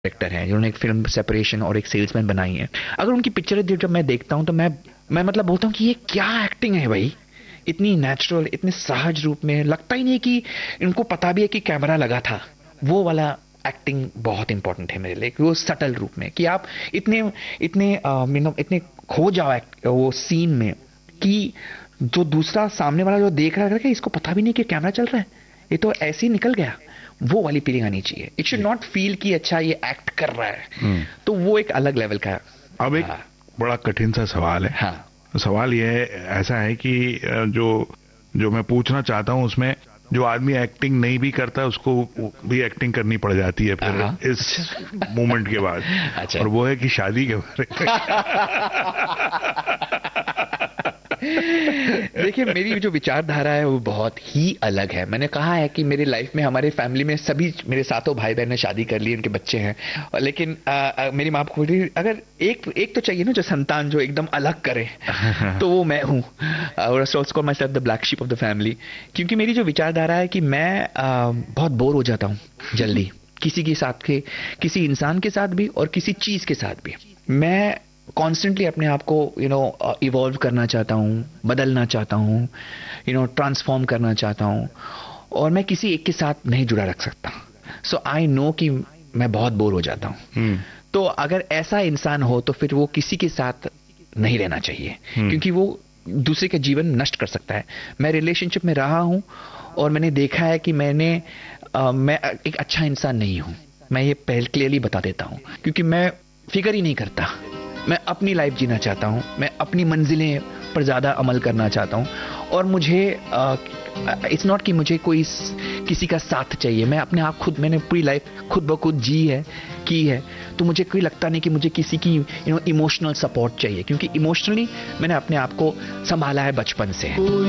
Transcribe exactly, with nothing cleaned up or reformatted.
Director हैं जिन्होंने एक फिल्म सेपरेशन और एक सेल्समैन बनाई है। अगर उनकी पिक्चरें जब मैं देखता हूं तो मैं मैं मतलब बोलता हूं कि ये क्या एक्टिंग है भाई, इतनी नेचुरल, इतने सहज रूप में, लगता ही नहीं कि इनको पता भी है कि कैमरा लगा था। वो वाला एक्टिंग बहुत इंपॉर्टेंट है मेरे लिए, कि वो सटल रूप में, कि आप इतने इतने मीनो इतने खो जाओ act- वो सीन में कि जो दूसरा सामने वाला जो देख रहा है कि इसको पता भी नहीं कि कैमरा चल रहा है, ये तो ऐसे ही निकल गया। वो वाली फीलिंग आनी चाहिए। इट शुड नॉट फील कि अच्छा ये एक्ट कर रहा है। हम्म। तो वो एक अलग लेवल का। अब एक हाँ। बड़ा कठिन सा सवाल है। हाँ। सवाल यह है, ऐसा है कि अ, जो जो मैं पूछना चाहता हूं उसमें जो आदमी एक्टिंग नहीं भी करता उसको भी एक्टिंग करनी पड़ जाती है फिर हाँ। इस मोमेंट के बाद। अच्छा। और वो है कि शादी के बारे में। देखिए, मेरी जो विचारधारा है वो बहुत ही अलग है। मैंने कहा है कि मेरी लाइफ में, हमारे फैमिली में सभी, मेरे सातों भाई बहन ने शादी कर ली, उनके बच्चे हैं। और लेकिन आ, आ, मेरी माँ को बोली अगर एक एक तो चाहिए ना जो संतान जो एकदम अलग करे, तो वो मैं हूँ। और call my self the black sheep of the family. क्योंकि मेरी जो विचारधारा है कि मैं आ, बहुत बोर हो जाता हूँ जल्दी, किसी के साथ के, किसी इंसान के साथ भी और किसी चीज के साथ भी। मैं कॉन्स्टेंटली अपने आप को यू नो इवॉल्व करना चाहता हूँ, बदलना चाहता हूँ, यू नो ट्रांसफॉर्म करना चाहता हूँ, और मैं किसी एक के साथ नहीं जुड़ा रख सकता। सो आई नो कि मैं बहुत बोर हो जाता हूँ। तो अगर ऐसा इंसान हो तो फिर वो किसी के साथ नहीं रहना चाहिए, क्योंकि वो दूसरे का जीवन नष्ट कर सकता है। मैं रिलेशनशिप में रहा हूँ और मैंने देखा है कि मैंने आ, मैं एक अच्छा इंसान नहीं हूँ। मैं ये पहले क्लियरली बता देता हूँ, क्योंकि मैं फिक्र ही नहीं करता। मैं अपनी लाइफ जीना चाहता हूँ, मैं अपनी मंजिलें पर ज़्यादा अमल करना चाहता हूँ। और मुझे इट्स नॉट कि मुझे कोई किसी का साथ चाहिए। मैं अपने आप खुद, मैंने पूरी लाइफ खुद ब खुद जी है, की है। तो मुझे कोई लगता नहीं कि मुझे किसी की यू नो इमोशनल सपोर्ट चाहिए, क्योंकि इमोशनली मैंने अपने आप को संभाला है बचपन से।